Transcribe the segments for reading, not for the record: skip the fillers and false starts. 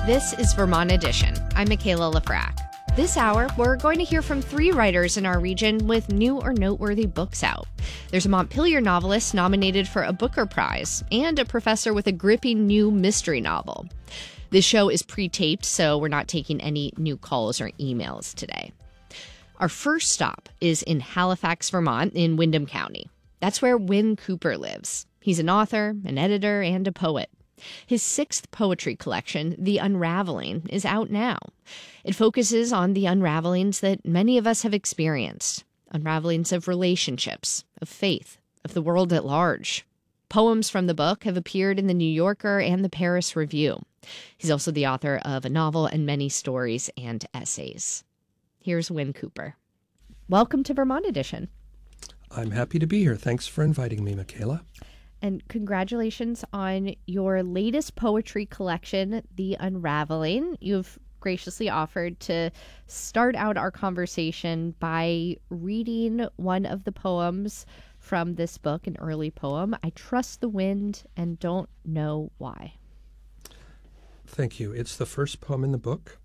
This is Vermont Edition. I'm Michaela Lafrac. This hour, we're going to hear from 3 writers in our region with new or noteworthy books out. There's a Montpelier novelist nominated for a Booker Prize and a professor with a gripping new mystery novel. This show is pre-taped, so we're not taking any new calls or emails today. Our first stop is in Halifax, Vermont, in Windham County. That's where Win Cooper lives. He's an author, an editor, and a poet. His 6th poetry collection, The Unraveling, is out now. It focuses on the unravelings that many of us have experienced. Unravelings of relationships, of faith, of the world at large. Poems from the book have appeared in The New Yorker and the Paris Review. He's also the author of a novel and many stories and essays. Here's Win Cooper. Welcome to Vermont Edition. I'm happy to be here. Thanks for inviting me, Michaela. And congratulations on your latest poetry collection, The Unraveling. You've graciously offered to start out our conversation by reading one of the poems from this book, an early poem, I Trust the Wind and Don't Know Why. Thank you. It's the first poem in the book.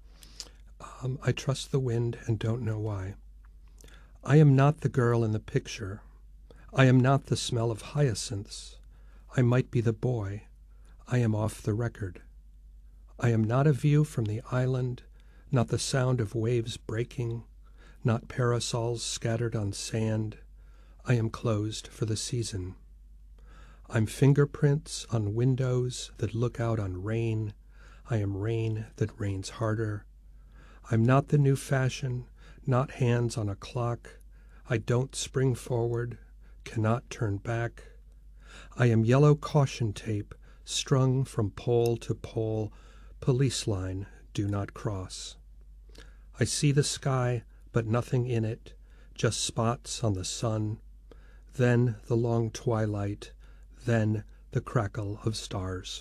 I trust the wind and don't know why. I am not the girl in the picture. I am not the smell of hyacinths. I might be the boy. I am off the record. I am not a view from the island, not the sound of waves breaking, not parasols scattered on sand. I am closed for the season. I'm fingerprints on windows that look out on rain. I am rain that rains harder. I'm not the new fashion, not hands on a clock. I don't spring forward, cannot turn back. I am yellow caution tape, strung from pole to pole, police line, do not cross. I see the sky, but nothing in it, just spots on the sun, then the long twilight, then the crackle of stars.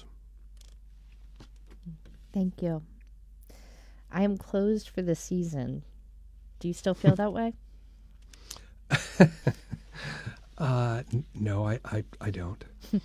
Thank you. I am closed for the season. Do you still feel that way? No, I don't.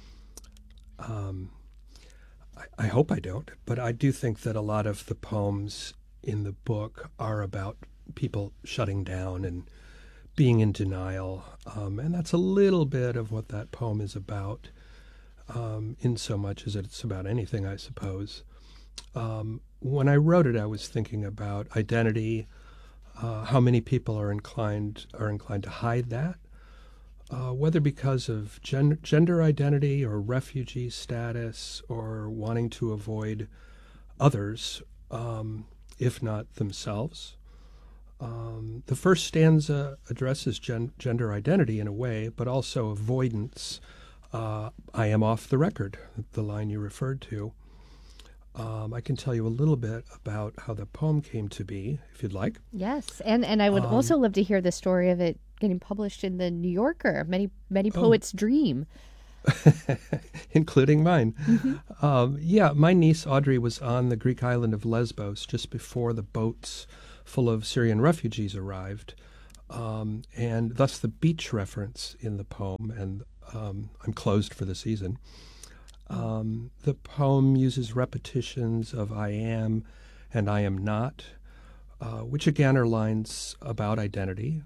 I hope I don't, but I do think that a lot of the poems in the book are about people shutting down and being in denial, and that's a little bit of what that poem is about, in so much as it's about anything, I suppose. When I wrote it, I was thinking about identity, how many people are inclined to hide that, whether because of gender identity or refugee status or wanting to avoid others, if not themselves. The first stanza addresses gender identity in a way, but also avoidance. I am off the record, the line you referred to. I can tell you a little bit about how the poem came to be, if you'd like. Yes, and I would also love to hear the story of it getting published in the New Yorker. Many poets' dream, including mine. Mm-hmm. My niece Audrey was on the Greek island of Lesbos just before the boats full of Syrian refugees arrived, and thus the beach reference in the poem. And I'm closed for the season. The poem uses repetitions of I am and I am not, which again are lines about identity,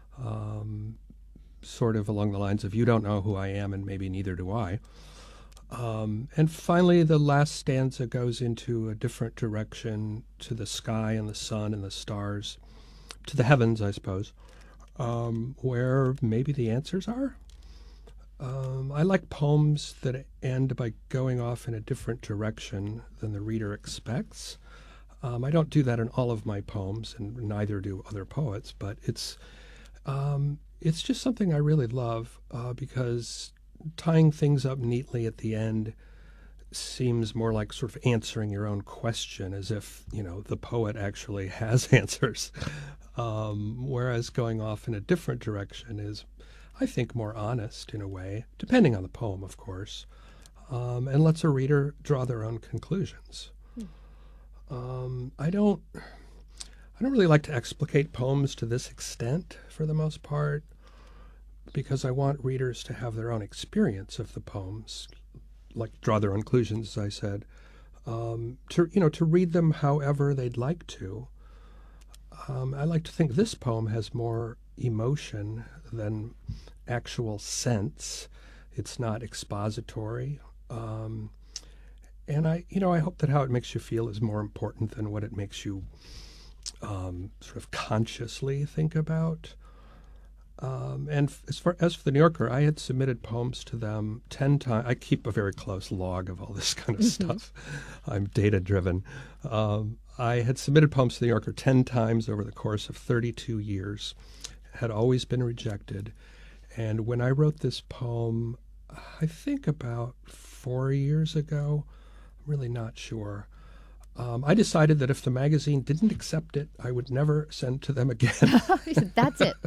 sort of along the lines of you don't know who I am and maybe neither do I. And finally, the last stanza goes into a different direction, to the sky and the sun and the stars, to the heavens, I suppose, where maybe the answers are. I like poems that end by going off in a different direction than the reader expects. I don't do that in all of my poems, and neither do other poets, but it's just something I really love, because tying things up neatly at the end seems more like sort of answering your own question, as if, the poet actually has answers. Whereas going off in a different direction is, I think, more honest in a way, depending on the poem, of course, and lets a reader draw their own conclusions. I don't really like to explicate poems to this extent, for the most part, because I want readers to have their own experience of the poems, like draw their own conclusions, as I said. to read them however they'd like to. I like to think this poem has more emotion than actual sense. It's not expository. And I hope that how it makes you feel is more important than what it makes you sort of consciously think about. And as for the New Yorker, I had submitted poems to them 10 times. I keep a very close log of all this kind of stuff. I'm data-driven. I had submitted poems to the New Yorker 10 times over the course of 32 years, had always been rejected. And when I wrote this poem, I think about 4 years ago, I'm really not sure, I decided that if the magazine didn't accept it, I would never send to them again. That's it.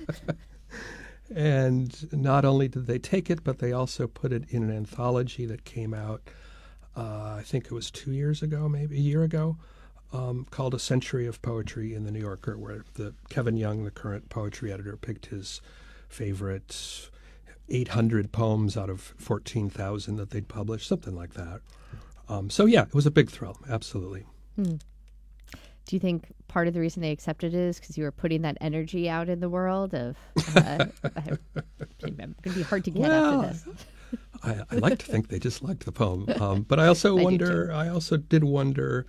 And not only did they take it, but they also put it in an anthology that came out, I think it was 2 years ago, maybe a year ago, called A Century of Poetry in the New Yorker, where Kevin Young, the current poetry editor, picked his favorite 800 poems out of 14,000 that they'd published, something like that. So yeah, it was a big thrill, absolutely. Do you think part of the reason they accepted it is because you were putting that energy out in the world of, it's going to be hard to get after this. I like to think they just liked the poem. But I also did wonder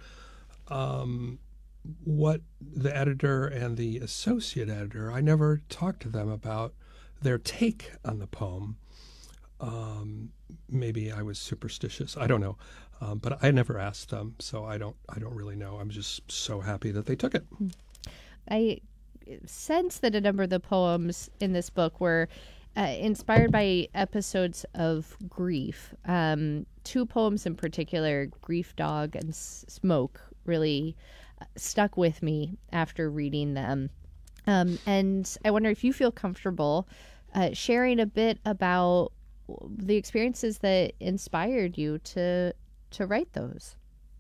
what the editor and the associate editor, I never talked to them about their take on the poem. Maybe I was superstitious. I don't know. But I never asked them, so I don't really know. I'm just so happy that they took it. I sense that a number of the poems in this book were inspired by episodes of grief. 2 poems in particular, Grief Dog and Smoke, really stuck with me after reading them. And I wonder if you feel comfortable sharing a bit about the experiences that inspired you to write those.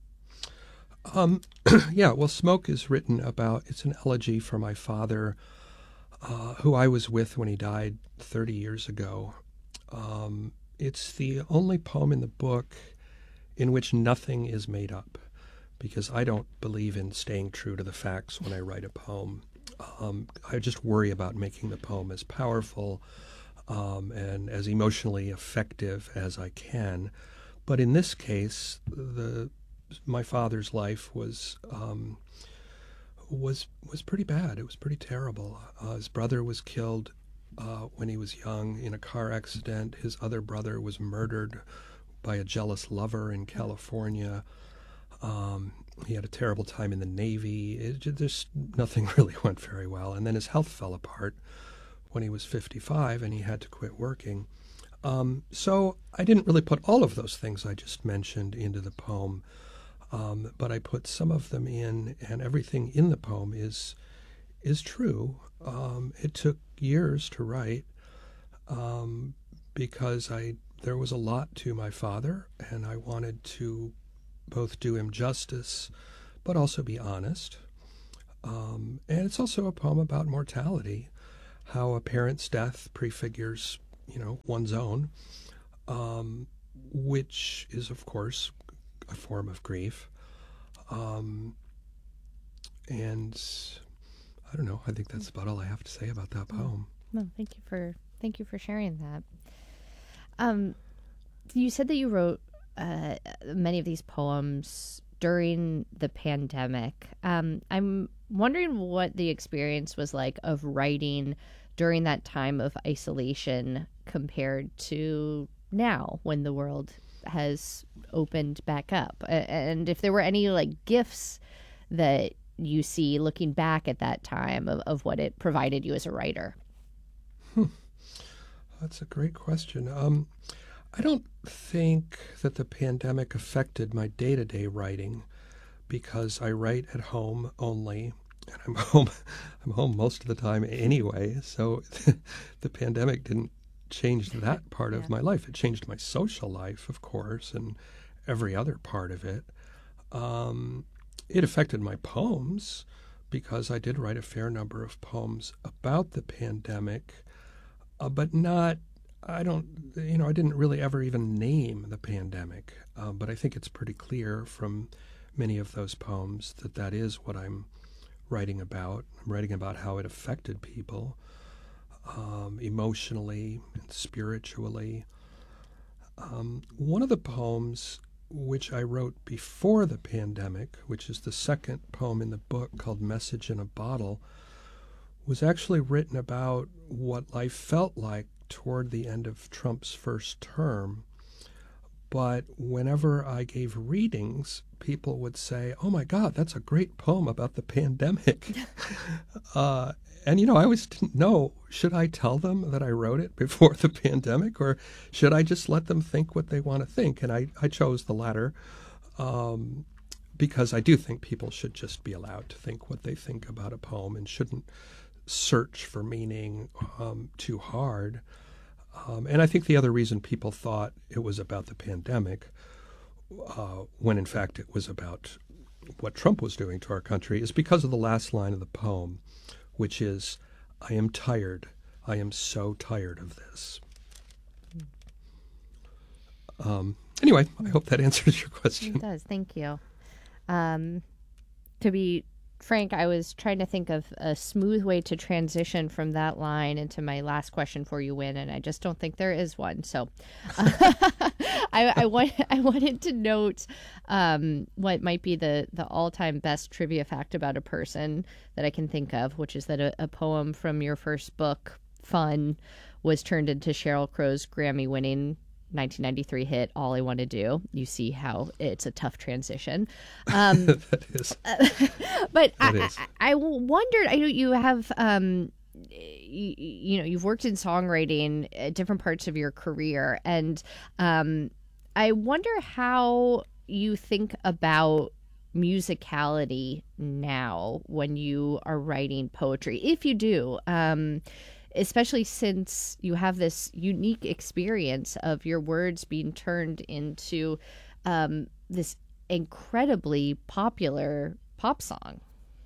Yeah, well, Smoke is written about, it's an elegy for my father, who I was with when he died 30 years ago. It's the only poem in the book in which nothing is made up, because I don't believe in staying true to the facts when I write a poem. I just worry about making the poem as powerful and as emotionally effective as I can. But in this case, my father's life was pretty bad. It was pretty terrible. His brother was killed when he was young in a car accident. His other brother was murdered by a jealous lover in California. He had a terrible time in the Navy. Just nothing really went very well. And then his health fell apart when he was 55 and he had to quit working. So I didn't really put all of those things I just mentioned into the poem, but I put some of them in, and everything in the poem is true. It took years to write because there was a lot to my father, and I wanted to both do him justice, but also be honest. And it's also a poem about mortality, how a parent's death prefigures one's own, which is, of course, a form of grief. And I don't know. I think that's about all I have to say about that poem. No, thank you for sharing that. You said that you wrote many of these poems during the pandemic. I'm wondering what the experience was like of writing during that time of isolation compared to now when the world has opened back up, and if there were any gifts that you see looking back at that time of what it provided you as a writer. That's a great question. I don't think that the pandemic affected my day-to-day writing because I write at home only. And I'm home most of the time anyway, so the pandemic didn't change that part of my life. It changed my social life, of course, and every other part of it. It affected my poems because I did write a fair number of poems about the pandemic, but not I don't, I didn't really ever even name the pandemic, but I think it's pretty clear from many of those poems that that is what I'm writing about. I'm writing about how it affected people emotionally and spiritually. One of the poems which I wrote before the pandemic, which is the second poem in the book called Message in a Bottle, was actually written about what life felt like toward the end of Trump's first term. But whenever I gave readings, people would say, "Oh my God, that's a great poem about the pandemic." And, I always didn't know, should I tell them that I wrote it before the pandemic, or should I just let them think what they want to think? And I chose the latter because I do think people should just be allowed to think what they think about a poem and shouldn't search for meaning too hard. And I think the other reason people thought it was about the pandemic, when in fact it was about what Trump was doing to our country, is because of the last line of the poem, which is, "I am tired. I am so tired of this." Anyway, I hope that answers your question. It does. Thank you. To be frank, I was trying to think of a smooth way to transition from that line into my last question for you, Win, and I just don't think there is one. So I wanted to note what might be the all-time best trivia fact about a person that I can think of, which is that a poem from your first book, Fun, was turned into Sheryl Crow's Grammy-winning 1993 hit, All I Want to Do. You see how it's a tough transition. That is. But That is. I wondered, I know you have, you've worked in songwriting at different parts of your career, and I wonder how you think about musicality now when you are writing poetry, if you do. Especially since you have this unique experience of your words being turned into this incredibly popular pop song.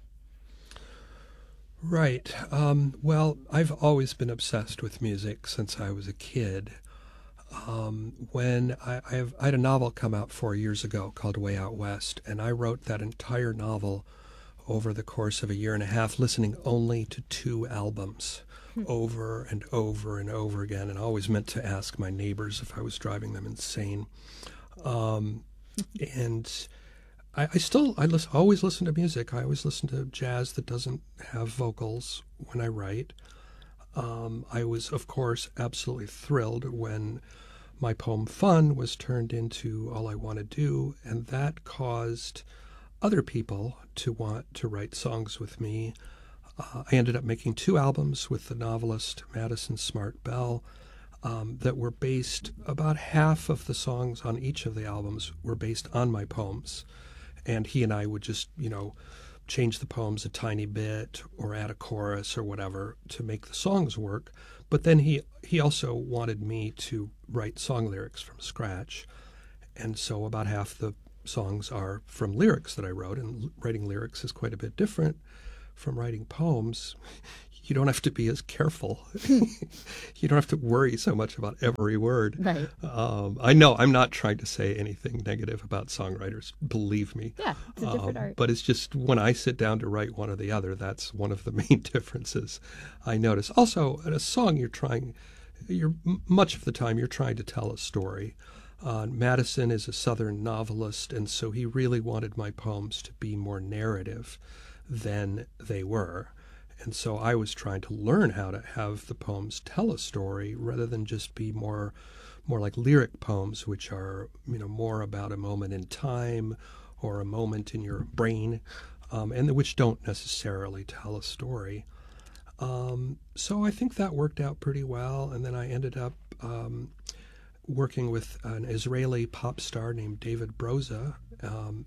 Right. Well, I've always been obsessed with music since I was a kid. When I had a novel come out 4 years ago called Way Out West, and I wrote that entire novel over the course of a year and a half, listening only to 2 albums. Over and over and over again, and always meant to ask my neighbors if I was driving them insane. And I always listen to music. I always listen to jazz that doesn't have vocals when I write. I was, of course, absolutely thrilled when my poem Fun was turned into All I Want to Do, and that caused other people to want to write songs with me. I ended up making 2 albums with the novelist Madison Smart Bell that were based, about half of the songs on each of the albums were based on my poems. And he and I would just, change the poems a tiny bit or add a chorus or whatever to make the songs work. But then he also wanted me to write song lyrics from scratch. And so about half the songs are from lyrics that I wrote, and writing lyrics is quite a bit different from writing poems. You don't have to be as careful. You don't have to worry so much about every word. Right. I know I'm not trying to say anything negative about songwriters, believe me. Yeah, it's a different art. But it's just when I sit down to write one or the other, that's one of the main differences I notice. Also, in a song much of the time you're trying to tell a story. Madison is a Southern novelist, and so he really wanted my poems to be more narrative than they were. And so I was trying to learn how to have the poems tell a story rather than just be more like lyric poems, which are, more about a moment in time or a moment in your brain, and which don't necessarily tell a story. So I think that worked out pretty well. And then I ended up working with an Israeli pop star named David Broza, and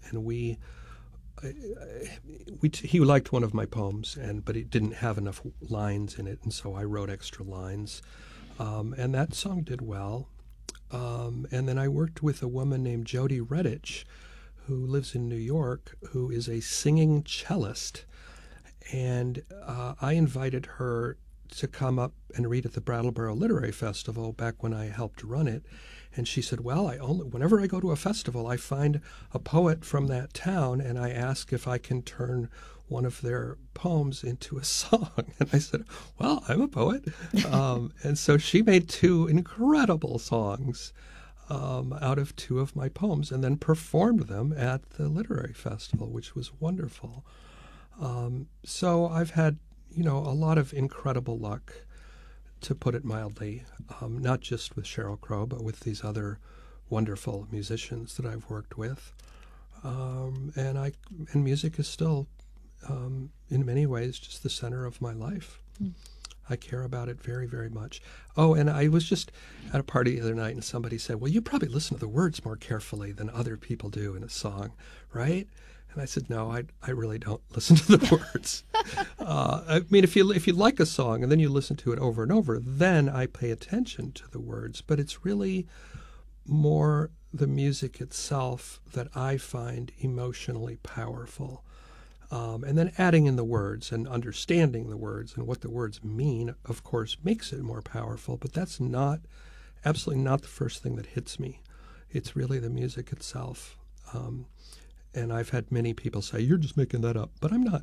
he liked one of my poems, but it didn't have enough lines in it, and so I wrote extra lines, and that song did well. And then I worked with a woman named Jody Redditch, who lives in New York, who is a singing cellist, and I invited her to come up and read at the Brattleboro Literary Festival back when I helped run it. And she said, well, whenever I go to a festival, I find a poet from that town and I ask if I can turn one of their poems into a song. And I said, well, I'm a poet. And so she made 2 incredible songs out of 2 of my poems and then performed them at the literary festival, which was wonderful. So I've had, a lot of incredible luck, to put it mildly, not just with Sheryl Crow, but with these other wonderful musicians that I've worked with. And music is still, in many ways, just the center of my life. I care about it very, very much. Oh, and I was just at a party the other night, and somebody said, well, you probably listen to the words more carefully than other people do in a song, right? And I said, no, I really don't listen to the words. I mean, if you like a song and then you listen to it over and over, then I pay attention to the words. But it's really more the music itself that I find emotionally powerful. And then adding in the words and understanding the words and what the words mean, of course, makes it more powerful. But that's absolutely not the first thing that hits me. It's really the music itself. And I've had many people say, you're just making that up, but I'm not.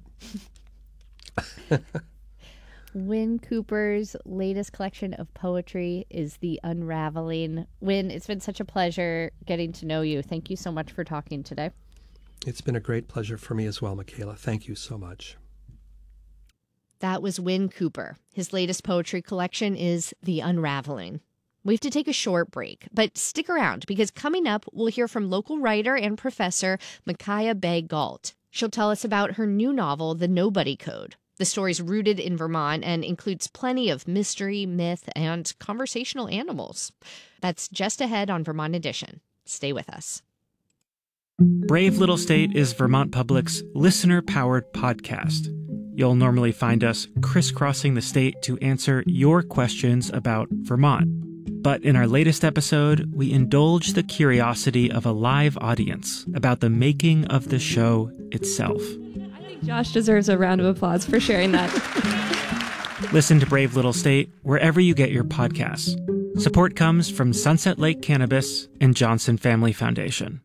Wynn Cooper's latest collection of poetry is The Unraveling. Wynn, it's been such a pleasure getting to know you. Thank you so much for talking today. It's been a great pleasure for me as well, Michaela. Thank you so much. That was Wynn Cooper. His latest poetry collection is The Unraveling. We have to take a short break, but stick around because coming up, we'll hear from local writer and professor Micaiah Bay Gault. She'll tell us about her new novel, The Nobody Code. The story's rooted in Vermont and includes plenty of mystery, myth, and conversational animals. That's just ahead on Vermont Edition. Stay with us. Brave Little State is Vermont Public's listener-powered podcast. You'll normally find us crisscrossing the state to answer your questions about Vermont. But in our latest episode, we indulge the curiosity of a live audience about the making of the show itself. I think Josh deserves a round of applause for sharing that. Listen to Brave Little State wherever you get your podcasts. Support comes from Sunset Lake Cannabis and Johnson Family Foundation.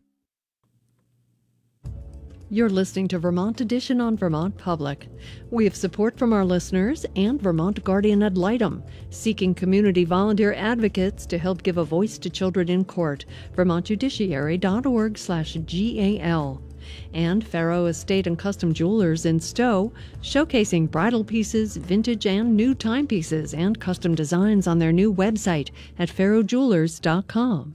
You're listening to Vermont Edition on Vermont Public. We have support from our listeners and Vermont Guardian Ad Litem, seeking community volunteer advocates to help give a voice to children in court. VermontJudiciary.org/GAL. And Faro Estate and Custom Jewelers in Stowe, showcasing bridal pieces, vintage and new timepieces, and custom designs on their new website at farojewelers.com.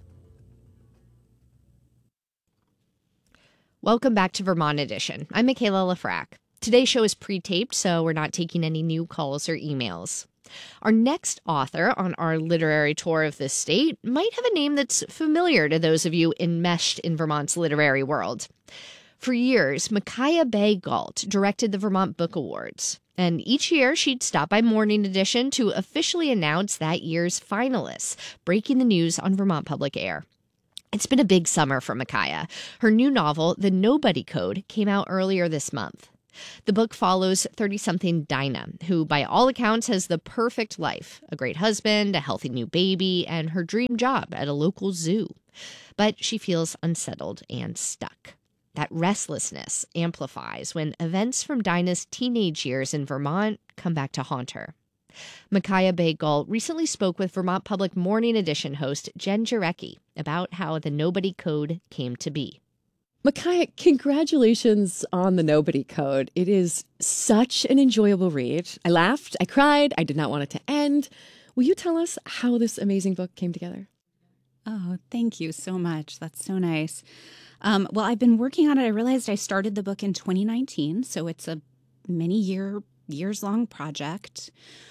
Welcome back to Vermont Edition. I'm Michaela Lafrac. Today's show is pre-taped, so we're not taking any new calls or emails. Our next author on our literary tour of the state might have a name that's familiar to those of you enmeshed in Vermont's literary world. For years, Micaiah Bay Gault directed the Vermont Book Awards, and each year she'd stop by Morning Edition to officially announce that year's finalists, breaking the news on Vermont Public Air. It's been a big summer for Micaiah. Her new novel, The Nobody Code, came out earlier this month. The book follows 30-something Dinah, who by all accounts has the perfect life, a great husband, a healthy new baby, and her dream job at a local zoo. But she feels unsettled and stuck. That restlessness amplifies when events from Dinah's teenage years in Vermont come back to haunt her. Micaiah Bay Gault recently spoke with Vermont Public Morning Edition host Jen Jarecki about how The Nobody Code came to be. Micaiah, congratulations on The Nobody Code. It is such an enjoyable read. I laughed, I cried, I did not want it to end. Will you tell us how this amazing book came together? Oh, thank you so much. That's so nice. Well, I've been working on it. I realized I started the book in 2019, so it's a years-long project.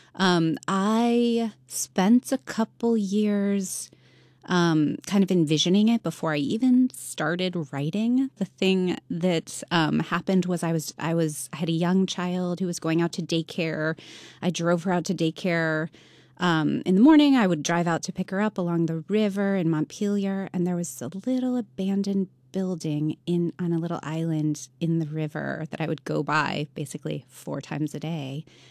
I spent a couple years kind of envisioning it before I even started writing. The thing that happened was I had a young child who was going out to daycare. I drove her out to daycare. In the morning, I would drive out to pick her up along the river in Montpelier, and there was a little abandoned building on a little island in the river that I would go by basically 4 times a day.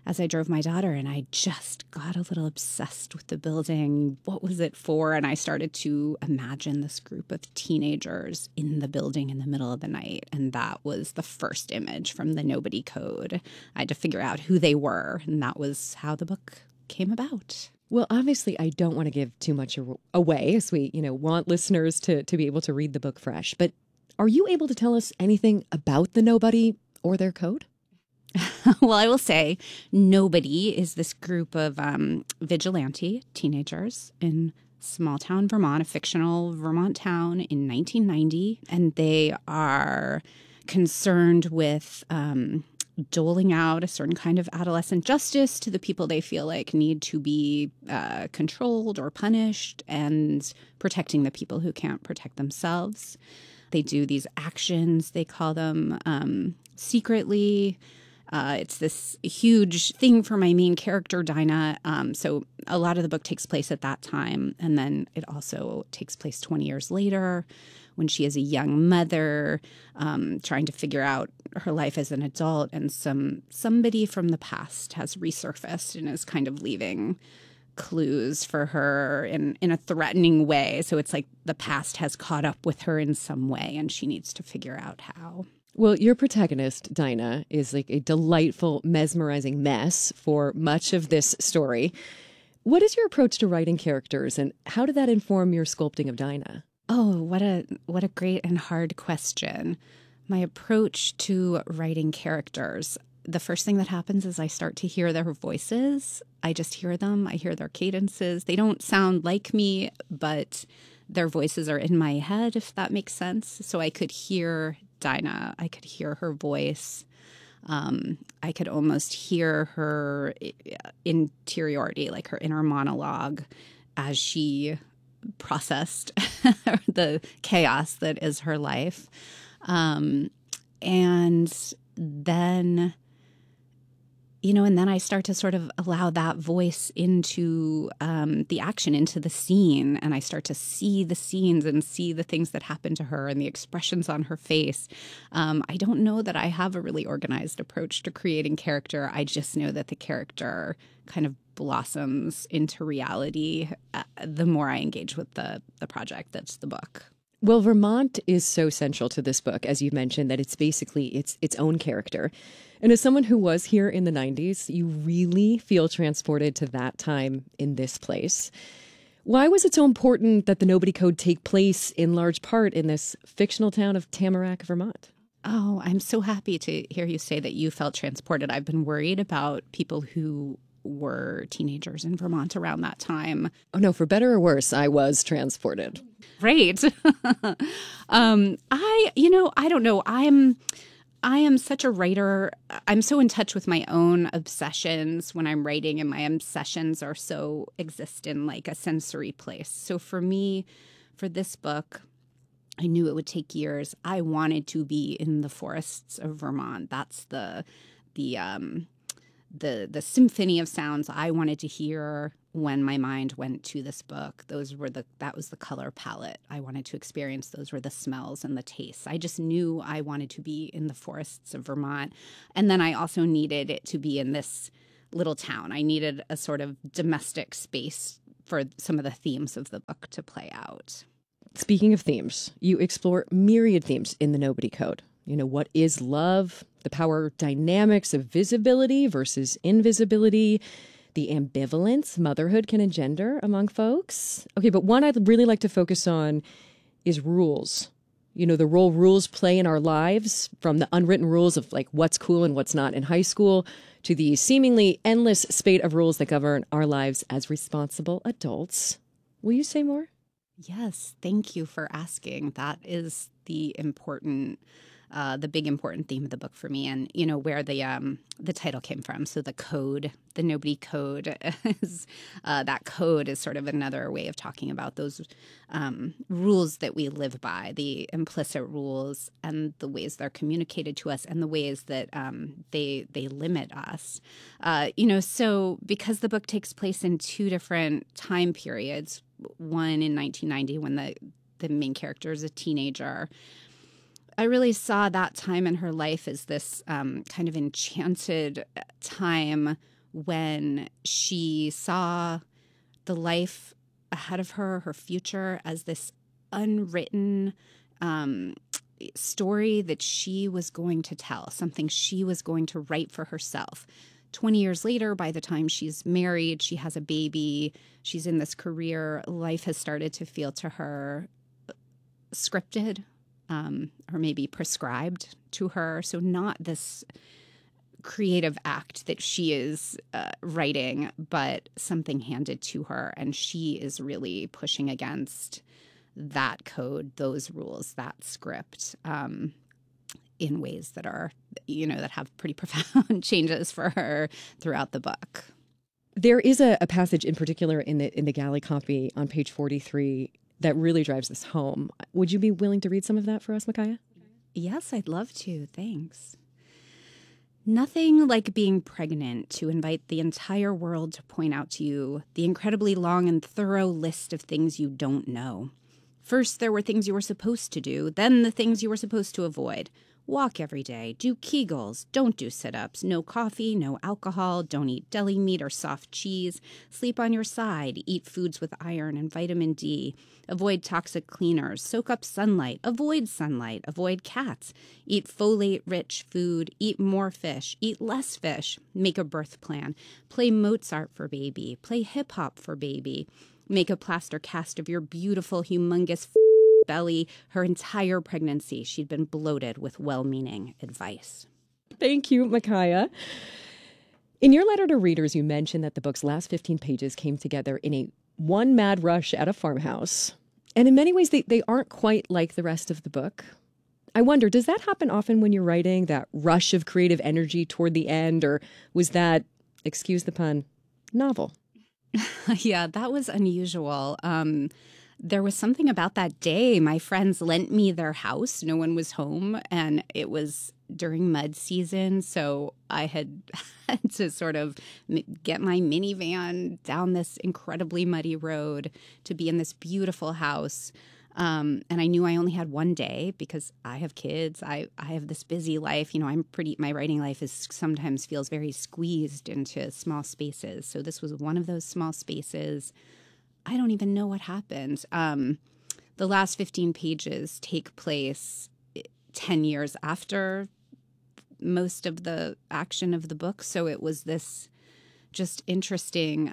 as I drove my daughter, and I just got a little obsessed with the building. What was it for? And I started to imagine this group of teenagers in the building in the middle of the night. And that was the first image from the Nobody Code. I had to figure out who they were, and that was how the book came about. Well, obviously, I don't want to give too much away, as we, want listeners to be able to read the book fresh. But are you able to tell us anything about the Nobody or their code? Well, I will say Nobody is this group of vigilante teenagers in small town Vermont, a fictional Vermont town in 1990. And they are concerned with doling out a certain kind of adolescent justice to the people they feel like need to be controlled or punished, and protecting the people who can't protect themselves. They do these actions, they call them secretly. It's this huge thing for my main character, Dinah. So a lot of the book takes place at that time. And then it also takes place 20 years later when she is a young mother trying to figure out her life as an adult. And somebody from the past has resurfaced and is kind of leaving clues for her in a threatening way. So it's like the past has caught up with her in some way, and she needs to figure out how. Well, your protagonist, Dinah, is like a delightful, mesmerizing mess for much of this story. What is your approach to writing characters, and how did that inform your sculpting of Dinah? Oh, what a great and hard question. My approach to writing characters, the first thing that happens is I start to hear their voices. I just hear them. I hear their cadences. They don't sound like me, but their voices are in my head, if that makes sense. So I could hear Dinah. I could hear her voice. I could almost hear her interiority, like her inner monologue, as she processed the chaos that is her life. And then, and then I start to sort of allow that voice into the action, into the scene. And I start to see the scenes and see the things that happen to her and the expressions on her face. I don't know that I have a really organized approach to creating character. I just know that the character kind of blossoms into reality the more I engage with the project that's the book. Well, Vermont is so central to this book, as you mentioned, that it's basically its own character. And as someone who was here in the 90s, you really feel transported to that time in this place. Why was it so important that the Nobody Code take place in large part in this fictional town of Tamarack, Vermont? Oh, I'm so happy to hear you say that you felt transported. I've been worried about people who were teenagers in Vermont around that time. Oh, no, for better or worse, I was transported. Right. I don't know. I am such a writer. I'm so in touch with my own obsessions when I'm writing, and my obsessions are so exist in like a sensory place. So for me, for this book, I knew it would take years. I wanted to be in the forests of Vermont. That's the symphony of sounds I wanted to hear when my mind went to this book. That was the color palette I wanted to experience. Those were the smells and the tastes. I just knew I wanted to be in the forests of Vermont. And then I also needed it to be in this little town. I needed a sort of domestic space for some of the themes of the book to play out. Speaking of themes, you explore myriad themes in the Nobody Code. What is love? The power dynamics of visibility versus invisibility, the ambivalence motherhood can engender among folks. Okay, but one I'd really like to focus on is rules. The role rules play in our lives, from the unwritten rules of like what's cool and what's not in high school to the seemingly endless spate of rules that govern our lives as responsible adults. Will you say more? Yes, thank you for asking. That is the big important theme of the book for me, and where the title came from. So the code, the Nobody Code, is that code is sort of another way of talking about those rules that we live by, the implicit rules, and the ways they're communicated to us, and the ways that they limit us. So because the book takes place in two different time periods, one in 1990 when the main character is a teenager, I really saw that time in her life as this kind of enchanted time when she saw the life ahead of her, her future, as this unwritten story that she was going to tell, something she was going to write for herself. 20 years later, by the time she's married, she has a baby, she's in this career, life has started to feel to her scripted, or maybe prescribed to her. So not this creative act that she is writing, but something handed to her. And she is really pushing against that code, those rules, that script, in ways that are, that have pretty profound changes for her throughout the book. There is a passage in particular in the galley copy on page 43 that really drives this home. Would you be willing to read some of that for us, Micaiah? Yes, I'd love to. Thanks. Nothing like being pregnant to invite the entire world to point out to you the incredibly long and thorough list of things you don't know. First, there were things you were supposed to do, then the things you were supposed to avoid. Walk every day, do Kegels, don't do sit-ups, no coffee, no alcohol, don't eat deli meat or soft cheese, sleep on your side, eat foods with iron and vitamin D, avoid toxic cleaners, soak up sunlight, avoid cats, eat folate-rich food, eat more fish, eat less fish, make a birth plan, play Mozart for baby, play hip-hop for baby, make a plaster cast of your beautiful, humongous belly. Her entire pregnancy, she'd been bloated with well-meaning advice. Thank you, Micaiah. In your letter to readers, you mentioned that the book's last 15 pages came together in one mad rush at a farmhouse. And in many ways, they aren't quite like the rest of the book. I wonder, does that happen often when you're writing, that rush of creative energy toward the end? Or was that, excuse the pun, novel? Yeah, that was unusual. There was something about that day. My friends lent me their house. No one was home, and it was during mud season. So I had to sort of get my minivan down this incredibly muddy road to be in this beautiful house. And I knew I only had one day because I have kids. I have this busy life. My writing life sometimes feels very squeezed into small spaces. So this was one of those small spaces. I don't even know what happened. The last 15 pages take place 10 years after most of the action of the book. So it was this just interesting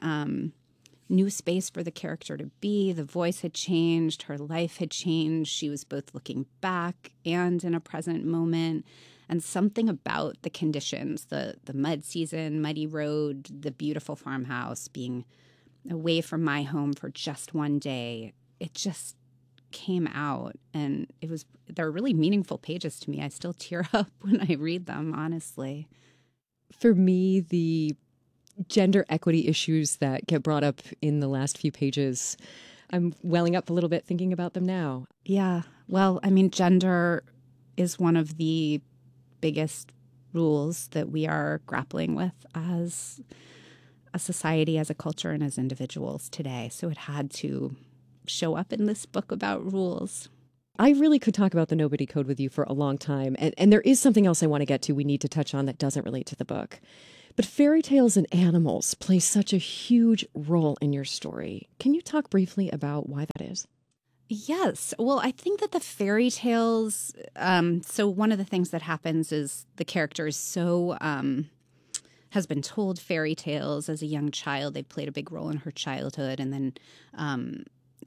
new space for the character to be. The voice had changed. Her life had changed. She was both looking back and in a present moment. And something about the conditions, the mud season, muddy road, the beautiful farmhouse, being away from my home for just one day, it just came out. And they're really meaningful pages to me. I still tear up when I read them, honestly. For me, the gender equity issues that get brought up in the last few pages, I'm welling up a little bit thinking about them now. Yeah. Well, gender is one of the biggest rules that we are grappling with as a society, as a culture, and as individuals today. So it had to show up in this book about rules. I really could talk about the Nobody Code with you for a long time. And there is something else I want to get to, we need to touch on, that doesn't relate to the book. But fairy tales and animals play such a huge role in your story. Can you talk briefly about why that is? Yes. Well, I think that the fairy tales, so one of the things that happens is the character is so has been told fairy tales as a young child. They played a big role in her childhood. And then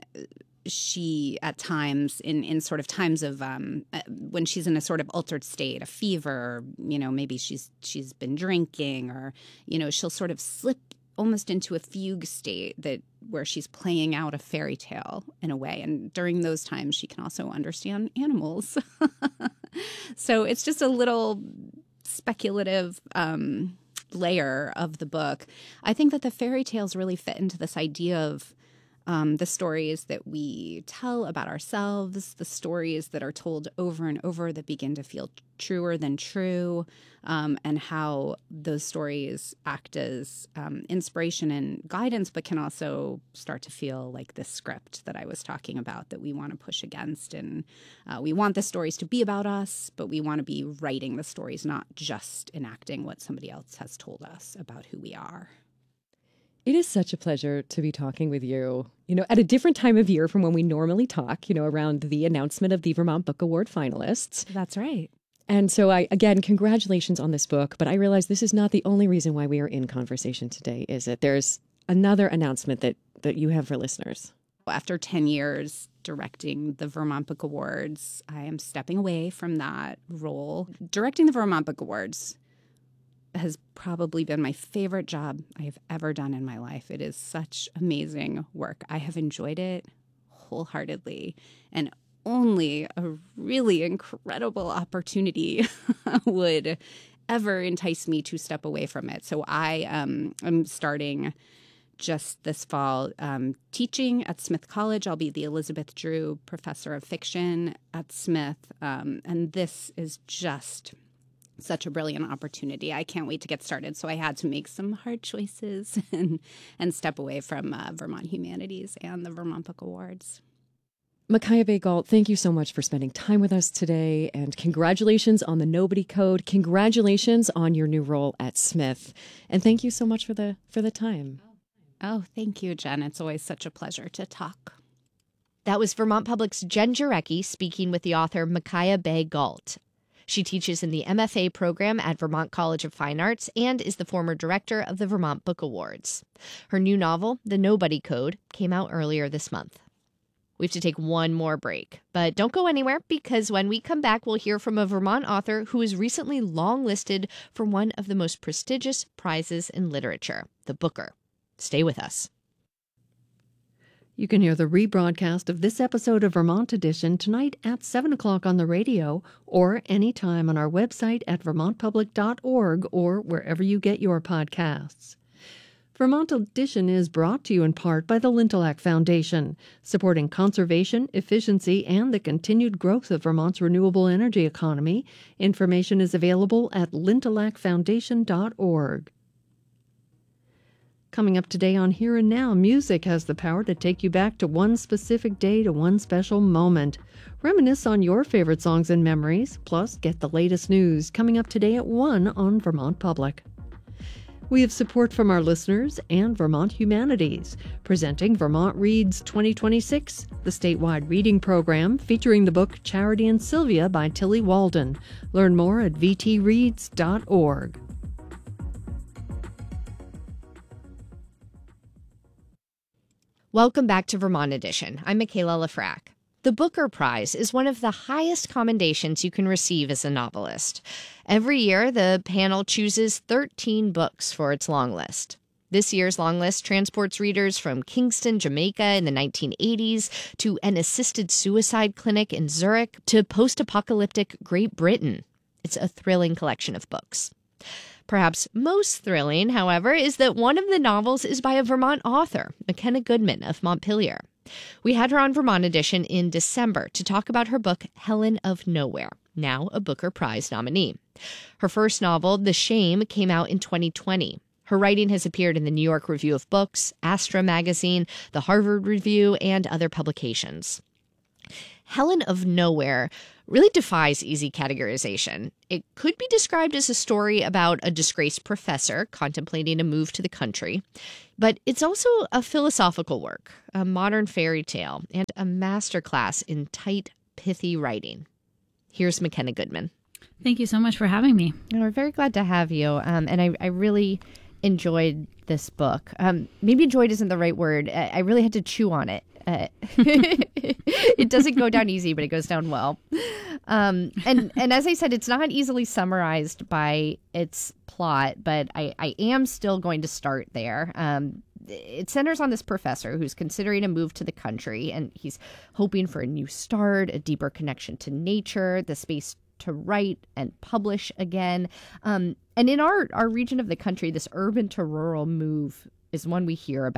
she, at times, in sort of times of when she's in a sort of altered state, a fever, maybe she's been drinking, or, she'll sort of slip almost into a fugue state where she's playing out a fairy tale in a way. And during those times, she can also understand animals. So it's just a little speculative layer of the book. I think that the fairy tales really fit into this idea of the stories that we tell about ourselves, the stories that are told over and over that begin to feel truer than true, and how those stories act as inspiration and guidance, but can also start to feel like this script that I was talking about that we want to push against. And we want the stories to be about us, but we want to be writing the stories, not just enacting what somebody else has told us about who we are. It is such a pleasure to be talking with you, at a different time of year from when we normally talk, around the announcement of the Vermont Book Award finalists. That's right. And so again, congratulations on this book, but I realize this is not the only reason why we are in conversation today, is it? There's another announcement that you have for listeners. After 10 years directing the Vermont Book Awards, I am stepping away from that role. Directing the Vermont Book Awards has probably been my favorite job I have ever done in my life. It is such amazing work. I have enjoyed it wholeheartedly, and only a really incredible opportunity would ever entice me to step away from it. So I am starting just this fall teaching at Smith College. I'll be the Elizabeth Drew Professor of Fiction at Smith, and this is just such a brilliant opportunity. I can't wait to get started. So I had to make some hard choices and step away from Vermont Humanities and the Vermont Book Awards. Micaiah Bay Galt, thank you so much for spending time with us today, and congratulations on the Nobody Code. Congratulations on your new role at Smith, and thank you so much for the time. Oh, thank you, Jen. It's always such a pleasure to talk. That was Vermont Public's Jen Jarecki speaking with the author Micaiah Bay Galt. She teaches in the MFA program at Vermont College of Fine Arts and is the former director of the Vermont Book Awards. Her new novel, The Nobody Code, came out earlier this month. We have to take one more break, but don't go anywhere, because when we come back, we'll hear from a Vermont author who is recently longlisted for one of the most prestigious prizes in literature, the Booker. Stay with us. You can hear the rebroadcast of this episode of Vermont Edition tonight at 7 o'clock on the radio, or anytime on our website at vermontpublic.org or wherever you get your podcasts. Vermont Edition is brought to you in part by the Lintelak Foundation, supporting conservation, efficiency, and the continued growth of Vermont's renewable energy economy. Information is available at lintelakfoundation.org. Coming up today on Here and Now, music has the power to take you back to one specific day, to one special moment. Reminisce on your favorite songs and memories, plus get the latest news coming up today at 1 on Vermont Public. We have support from our listeners and Vermont Humanities, presenting Vermont Reads 2026, the statewide reading program featuring the book Charity and Sylvia by Tilly Walden. Learn more at vtreads.org. Welcome back to Vermont Edition. I'm Michaela Lafrac. The Booker Prize is one of the highest commendations you can receive as a novelist. Every year, the panel chooses 13 books for its long list. This year's long list transports readers from Kingston, Jamaica in the 1980s to an assisted suicide clinic in Zurich to post-apocalyptic Great Britain. It's a thrilling collection of books. Perhaps most thrilling, however, is that one of the novels is by a Vermont author, McKenna Goodman of Montpelier. We had her on Vermont Edition in December to talk about her book, Helen of Nowhere, now a Booker Prize nominee. Her first novel, The Shame, came out in 2020. Her writing has appeared in the New York Review of Books, Astra Magazine, the Harvard Review, and other publications. Helen of Nowhere really defies easy categorization. It could be described as a story about a disgraced professor contemplating a move to the country, but it's also a philosophical work, a modern fairy tale, and a masterclass in tight, pithy writing. Here's McKenna Goodman. Thank you so much for having me. We're very glad to have you, and I really enjoyed this book. Maybe enjoyed isn't the right word. I really had to chew on it. It doesn't go down easy, but it goes down well. And as I said, it's not easily summarized by its plot, but I am still going to start there. It centers on this professor who's considering a move to the country, and he's hoping for a new start, a deeper connection to nature, the space to write and publish again. And in our region of the country, this urban to rural move is one we hear about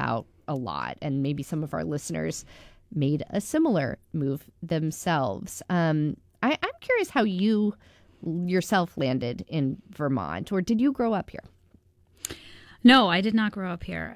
a lot, and maybe some of our listeners made a similar move themselves. I'm curious how you yourself landed in Vermont, or did you grow up here? No, I did not grow up here.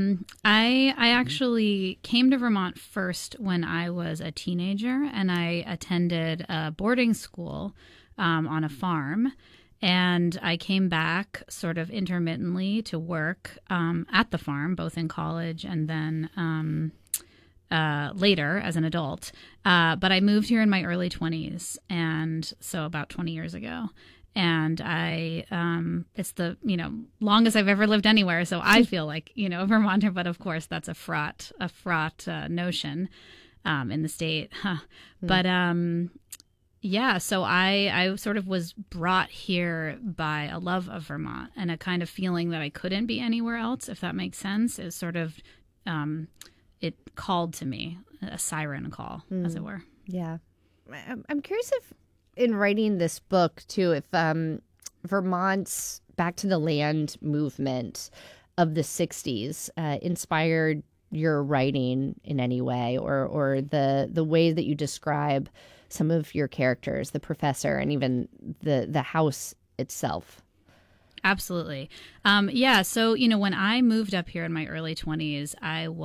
I actually came to Vermont first when I was a teenager, and I attended a boarding school on a farm. And I came back sort of intermittently to work at the farm, both in college and then later as an adult. But I moved here in my early 20s, and so about 20 years ago. And it's the, longest I've ever lived anywhere. So I feel like, a Vermonter, but of course that's a fraught notion in the state. Huh. But yeah, so I sort of was brought here by a love of Vermont and a kind of feeling that I couldn't be anywhere else, if that makes sense. Is sort of, it called to me, a siren call, as it were. Yeah. I'm curious if, in writing this book, too, if Vermont's Back to the Land movement of the 60s inspired your writing in any way, or the way that you describe some of your characters, the professor, and even the house itself. Absolutely. Yeah. So, when I moved up here in my early 20s,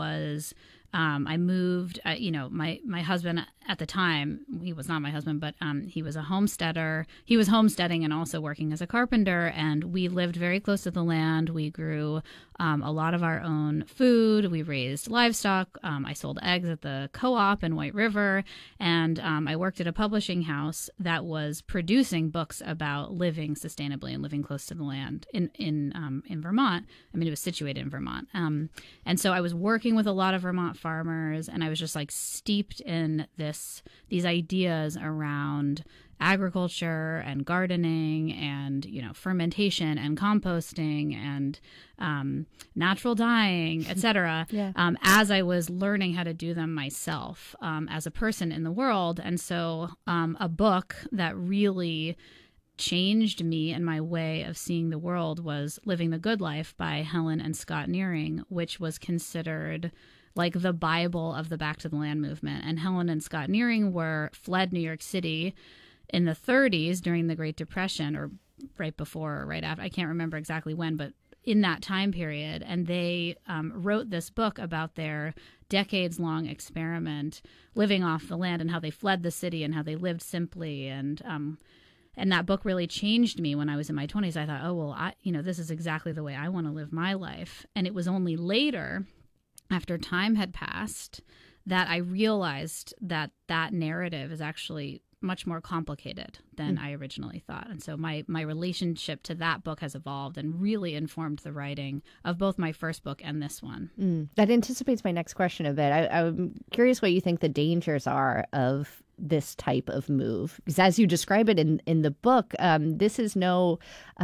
I moved, my husband at the time, he was not my husband, but he was a homesteader. He was homesteading and also working as a carpenter, and we lived very close to the land. We grew a lot of our own food. We raised livestock. I sold eggs at the co-op in White River, and I worked at a publishing house that was producing books about living sustainably and living close to the land in Vermont. I mean, it was situated in Vermont. And so I was working with a lot of Vermont farmers, and I was just like steeped in these ideas around agriculture and gardening and fermentation and composting and natural dyeing, etc. Yeah. As I was learning how to do them myself as a person in the world. And so a book that really changed me and my way of seeing the world was Living the Good Life by Helen and Scott Nearing, which was considered like the Bible of the Back to the Land movement. And Helen and Scott Nearing fled New York City in the 30s during the Great Depression, or right before or right after. I can't remember exactly when, but in that time period. And they wrote this book about their decades-long experiment living off the land and how they fled the city and how they lived simply. And that book really changed me when I was in my 20s. I thought, oh, well, this is exactly the way I want to live my life. And it was only later, after time had passed, that I realized that narrative is actually much more complicated than I originally thought. And so my relationship to that book has evolved and really informed the writing of both my first book and this one. That anticipates my next question a bit. I'm curious what you think the dangers are of this type of move. Because as you describe it in the book, this is no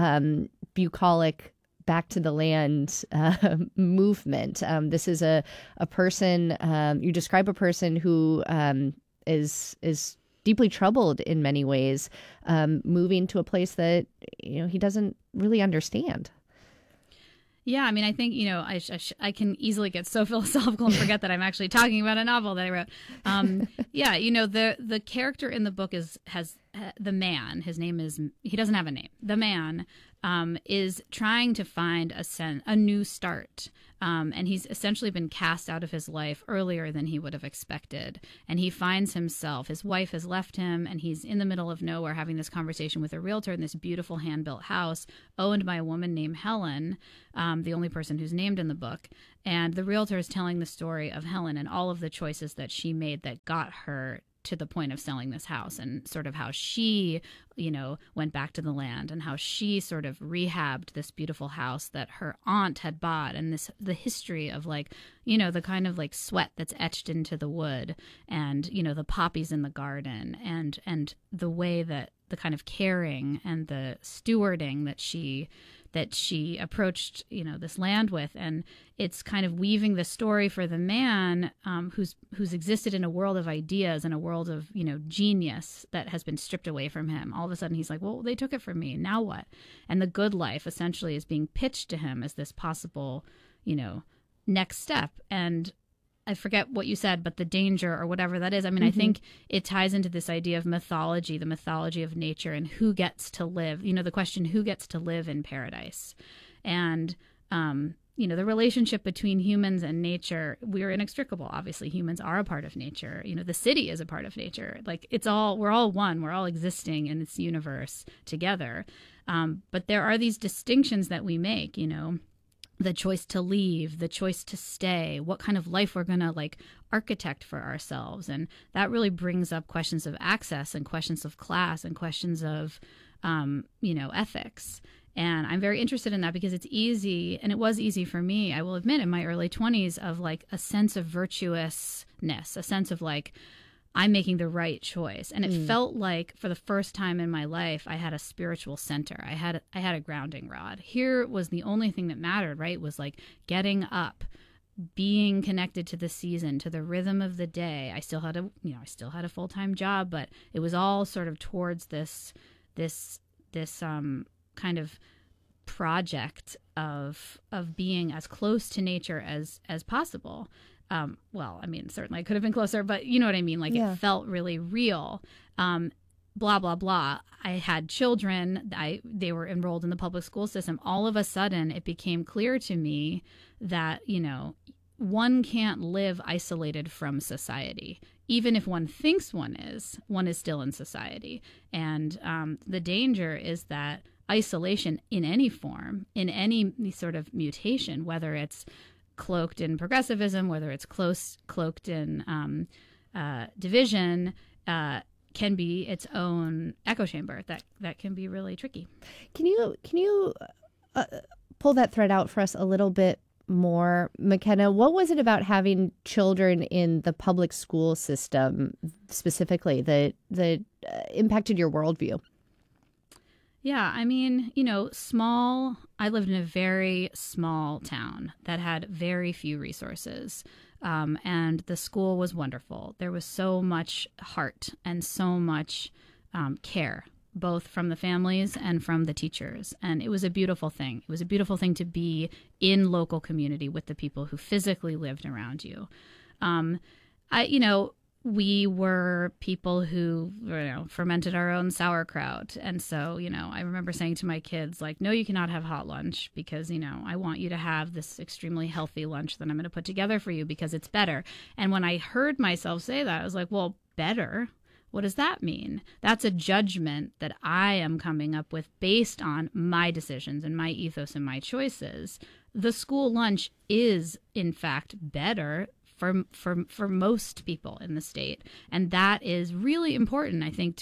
bucolic back to the land movement. This is a person, you describe a person who is deeply troubled in many ways, moving to a place that he doesn't really understand. Yeah, I mean, I think, I can easily get so philosophical and forget that I'm actually talking about a novel that I wrote. Yeah, the character in the book has the man. His name is, he doesn't have a name. The man is trying to find a new start. And he's essentially been cast out of his life earlier than he would have expected. And he finds himself, his wife has left him, and he's in the middle of nowhere having this conversation with a realtor in this beautiful hand-built house owned by a woman named Helen, the only person who's named in the book. And the realtor is telling the story of Helen and all of the choices that she made that got her to the point of selling this house, and sort of how she, went back to the land, and how she sort of rehabbed this beautiful house that her aunt had bought, and the history of the kind of sweat that's etched into the wood, and the poppies in the garden, and the way that the kind of caring and the stewarding that she approached, this land with. And it's kind of weaving the story for the man who's existed in a world of ideas and a world of, genius that has been stripped away from him. All of a sudden he's like, well, they took it from me. Now what? And the good life essentially is being pitched to him as this possible, next step. And I forget what you said, but the danger or whatever that is. I mean, I think it ties into this idea of mythology, the mythology of nature, and who gets to live, the question, who gets to live in paradise? And, the relationship between humans and nature, we're inextricable. Obviously, humans are a part of nature. The city is a part of nature. Like, we're all one. We're all existing in this universe together. But there are these distinctions that we make, the choice to leave, the choice to stay, what kind of life we're going to architect for ourselves. And that really brings up questions of access and questions of class and questions of, ethics. And I'm very interested in that because it's easy, and it was easy for me, I will admit, in my early 20s, of a sense of virtuousness, a sense of I'm making the right choice. And it felt like for the first time in my life, I had a spiritual center. I had a grounding rod. Here was the only thing that mattered, right? Was getting up, being connected to the season, to the rhythm of the day. I still had a full-time job, but it was all sort of towards this kind of project of being as close to nature as possible. Well, I mean, certainly I could have been closer, but you know what I mean? It felt really real. Blah, blah, blah. I had children. They were enrolled in the public school system. All of a sudden, it became clear to me that, one can't live isolated from society. Even if one thinks one is still in society. And the danger is that isolation in any form, in any sort of mutation, whether it's cloaked in progressivism, whether it's cloaked in division, can be its own echo chamber that can be really tricky. Can you pull that thread out for us a little bit more, McKenna? What was it about having children in the public school system specifically that impacted your worldview? Yeah, I mean, I lived in a very small town that had very few resources. And the school was wonderful. There was so much heart and so much care, both from the families and from the teachers. And it was a beautiful thing. It was a beautiful thing to be in local community with the people who physically lived around you. We were people who, fermented our own sauerkraut. And so, I remember saying to my kids, no, you cannot have hot lunch because, I want you to have this extremely healthy lunch that I'm going to put together for you because it's better. And when I heard myself say that, I was like, well, better? What does that mean? That's a judgment that I am coming up with based on my decisions and my ethos and my choices. The school lunch is, in fact, better for most people in the state. And that is really important, I think,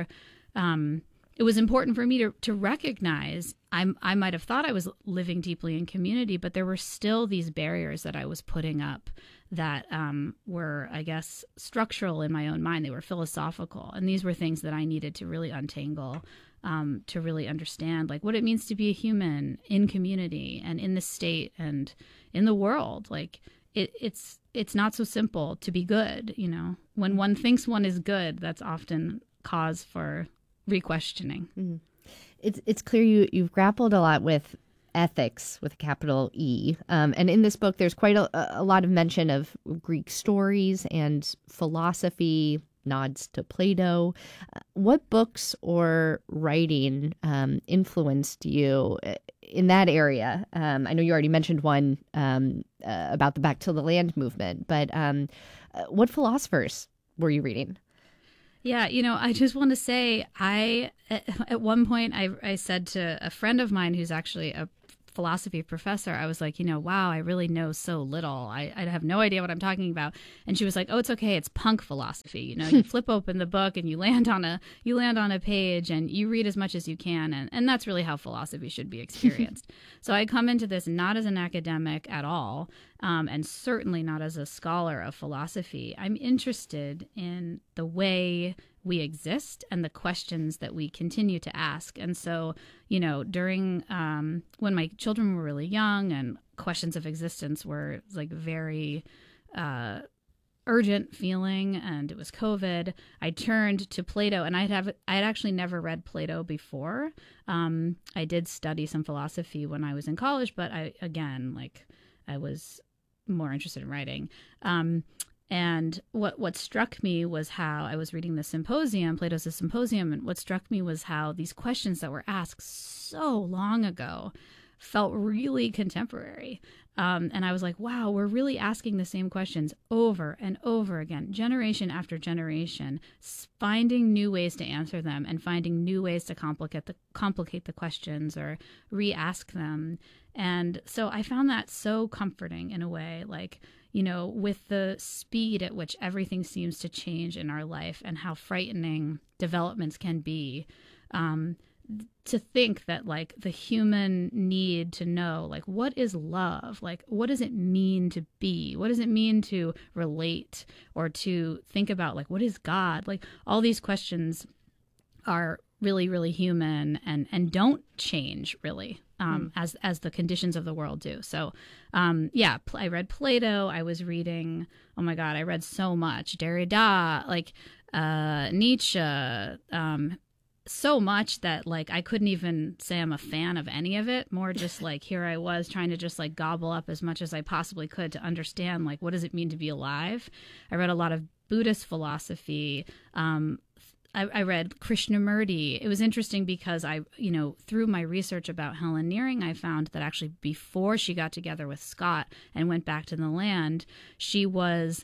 it was important for me to recognize I might have thought I was living deeply in community, but there were still these barriers that I was putting up that were, I guess, structural in my own mind. They were philosophical. And these were things that I needed to really untangle, to really understand what it means to be a human in community and in the state and in the world. It's not so simple to be good, When one thinks one is good, that's often cause for re-questioning. Mm-hmm. It's clear you've grappled a lot with ethics with a capital E. And in this book, there's quite a lot of mention of Greek stories and philosophy, nods to Plato. What books or writing influenced you in that area? I know you already mentioned one about the Back to the Land movement, but what philosophers were you reading? Yeah, I just want to say at one point I said to a friend of mine who's actually a philosophy professor, I was like, wow, I really know so little. I have no idea what I'm talking about. And she was like, oh, it's okay. It's punk philosophy. You flip open the book and you land on a page and you read as much as you can. And that's really how philosophy should be experienced. So I come into this not as an academic at all, and certainly not as a scholar of philosophy. I'm interested in the way we exist and the questions that we continue to ask. And so, during when my children were really young and questions of existence were very urgent feeling, and it was COVID, I turned to Plato, and I had actually never read Plato before. I did study some philosophy when I was in college, but I was more interested in writing. And what struck me was how I was reading the Symposium, Plato's The Symposium, and what struck me was how these questions that were asked so long ago felt really contemporary. And I was like, wow, we're really asking the same questions over and over again, generation after generation, finding new ways to answer them and finding new ways to complicate the questions or re-ask them. And so I found that so comforting in a way, like, you know, with the speed at which everything seems to change in our life and how frightening developments can be, to think that, like, the human need to know, like, what is love? Like, what does it mean to be? What does it mean to relate or to think about, like, what is God? Like, all these questions are really, really human and don't change really as the conditions of the world do. So, I read Plato. I was reading, oh my God, I read so much. Derrida, like Nietzsche, so much that, like, I couldn't even say I'm a fan of any of it. More just like, here I was trying to just, like, gobble up as much as I possibly could to understand, like, what does it mean to be alive? I read a lot of Buddhist philosophy. I read Krishnamurti. It was interesting because through my research about Helen Nearing, I found that actually before she got together with Scott and went back to the land, she was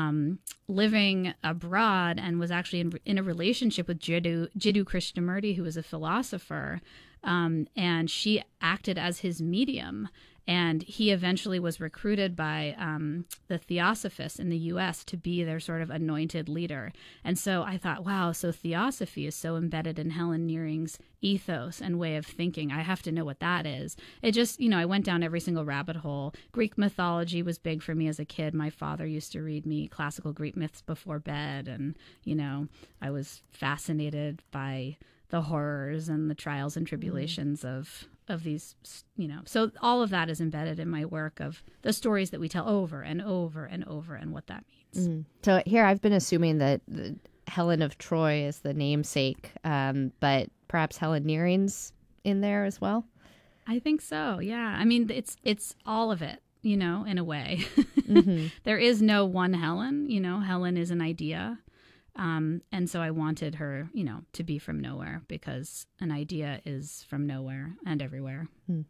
living abroad and was actually in a relationship with Jiddu Krishnamurti, who was a philosopher, and she acted as his medium. And he eventually was recruited by the Theosophists in the U.S. to be their sort of anointed leader. And so I thought, wow, so Theosophy is so embedded in Helen Nearing's ethos and way of thinking. I have to know what that is. It just, I went down every single rabbit hole. Greek mythology was big for me as a kid. My father used to read me classical Greek myths before bed. And, I was fascinated by the horrors and the trials and tribulations of these, so all of that is embedded in my work of the stories that we tell over and over and over and what that means. So here I've been assuming that Helen of Troy is the namesake, but perhaps Helen Nearing's in there as well? I think so, yeah. I mean, it's all of it, in a way. There is no one Helen, Helen is an idea. And so I wanted her, to be from nowhere because an idea is from nowhere and everywhere.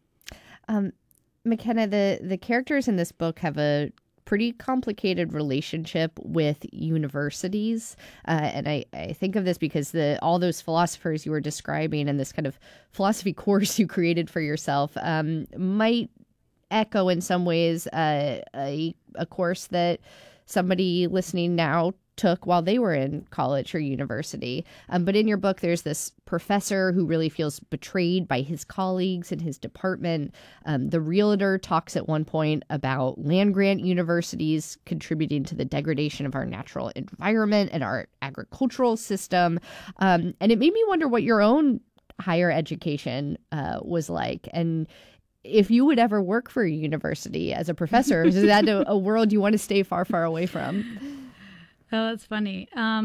McKenna, the characters in this book have a pretty complicated relationship with universities. And I think of this because all those philosophers you were describing and this kind of philosophy course you created for yourself might echo in some ways a course that somebody listening now took while they were in college or university. But in your book, there's this professor who really feels betrayed by his colleagues in his department. The realtor talks at one point about land-grant universities contributing to the degradation of our natural environment and our agricultural system. And it made me wonder what your own higher education was like. And if you would ever work for a university as a professor, is that a world you want to stay far, far away from? Oh, that's funny.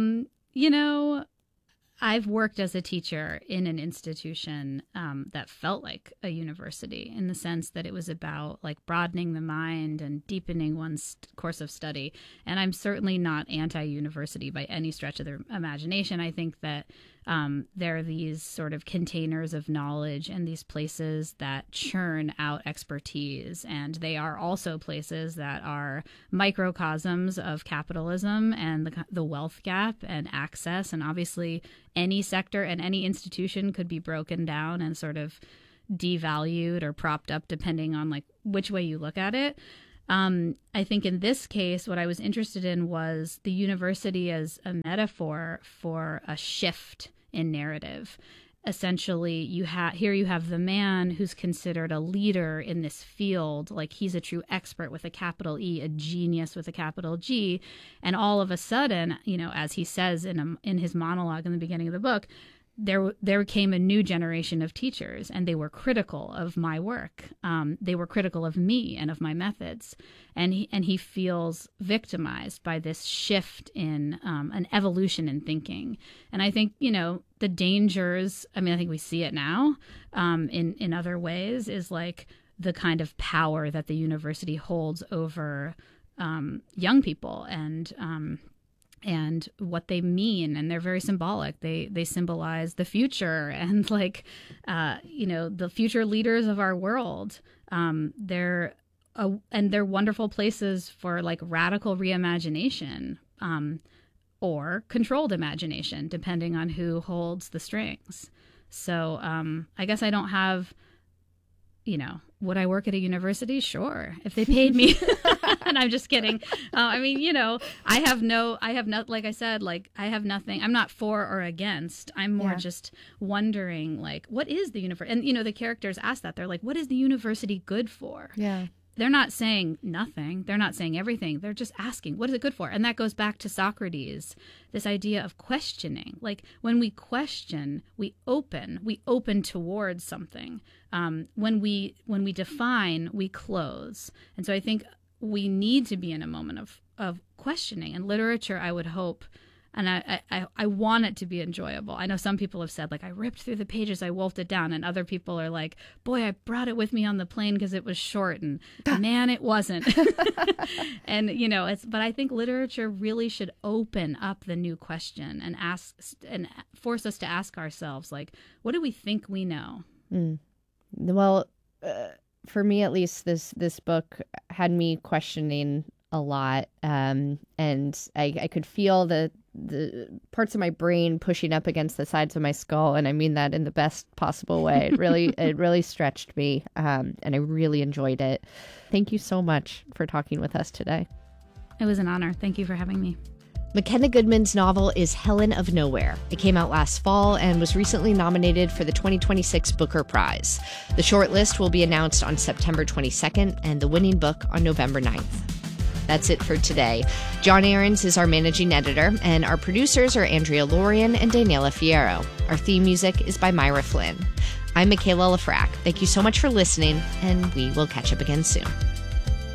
I've worked as a teacher in an institution that felt like a university in the sense that it was about, like, broadening the mind and deepening one's course of study. And I'm certainly not anti-university by any stretch of the imagination. I think that there are these sort of containers of knowledge and these places that churn out expertise. And they are also places that are microcosms of capitalism and the wealth gap and access. And obviously any sector and any institution could be broken down and sort of devalued or propped up depending on, like, which way you look at it. I think in this case, what I was interested in was the university as a metaphor for a shift in narrative. Essentially, you have the man who's considered a leader in this field, like he's a true expert with a capital E, a genius with a capital G, and all of a sudden, as he says in his monologue in the beginning of the book, there came a new generation of teachers, and they were critical of my work. They were critical of me and of my methods, and he feels victimized by this shift in an evolution in thinking. And I think the dangers. I mean, I think we see it now in other ways. Is like the kind of power that the university holds over young people and what they mean, and they're very symbolic. They symbolize the future and the future leaders of our world. They're wonderful places for like radical reimagination or controlled imagination, depending on who holds the strings. So I guess I don't have, would I work at a university? Sure, if they paid me. And I'm just kidding. I have like I said, like I have nothing. I'm not for or against. I'm more just wondering, like, what is the university? And, the characters ask that. They're like, what is the university good for? Yeah. They're not saying nothing. They're not saying everything. They're just asking, what is it good for? And that goes back to Socrates, this idea of questioning. Like when we question, we open towards something. When we define, we close. And so I think we need to be in a moment of questioning. And literature, I would hope, and I want it to be enjoyable. I know some people have said, like, I ripped through the pages, I wolfed it down. And other people are like, boy, I brought it with me on the plane because it was short. And man, it wasn't. And, but I think literature really should open up the new question and ask and force us to ask ourselves, like, what do we think we know? Well, for me, at least, this book had me questioning a lot. And I could feel the parts of my brain pushing up against the sides of my skull. And I mean that in the best possible way. It really stretched me. And I really enjoyed it. Thank you so much for talking with us today. It was an honor. Thank you for having me. McKenna Goodman's novel is Helen of Nowhere. It came out last fall and was recently nominated for the 2026 Booker Prize. The shortlist will be announced on September 22nd and the winning book on November 9th. That's it for today. John Ahrens is our managing editor, and our producers are Andrea Lorian and Daniela Fierro. Our theme music is by Myra Flynn. I'm Michaela Lafrac. Thank you so much for listening, and we will catch up again soon.